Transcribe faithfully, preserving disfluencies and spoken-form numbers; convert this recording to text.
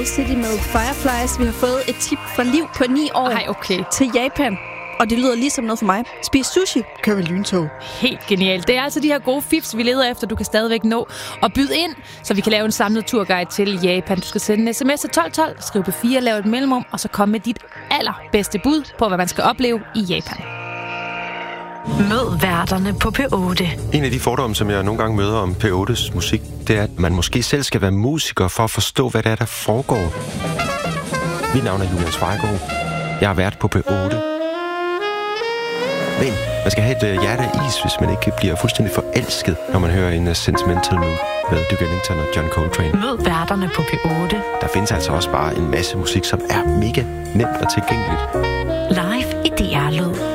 Owl City med Fireflies. Vi har fået et tip fra Liv på ni år Ej, okay. til Japan. Og det lyder ligesom noget for mig. Spis sushi, kør ved lyntog. Helt genialt. Det er altså de her gode fifs, vi leder efter, du kan stadigvæk nå og byde ind, så vi kan lave en samlet turguide til Japan. Du skal sende en sms til tolv tolv, skriv på fire, lav et mellemrum, og så kom med dit allerbedste bud på, hvad man skal opleve i Japan. Mød værterne på P otte. En af de fordomme, som jeg nogle gange møder om P ottes musik, det er, at man måske selv skal være musiker for at forstå, hvad det er, der foregår. Mit navn er Julian Svejgaard. Jeg har været på P otte. Men man skal have et uh, hjerte af is, hvis man ikke bliver fuldstændig forelsket, når man hører en uh, Sentimental Mood med Duke Ellington og John Coltrane. Mød værterne på P otte. Der findes altså også bare en masse musik, som er mega nemt og tilgængeligt. Live i D R Lyd.